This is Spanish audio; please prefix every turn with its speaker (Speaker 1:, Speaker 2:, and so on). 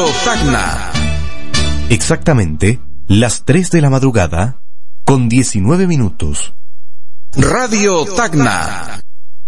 Speaker 1: Tacna.
Speaker 2: Exactamente las 3 de la madrugada con 19 minutos.
Speaker 1: Radio Tacna.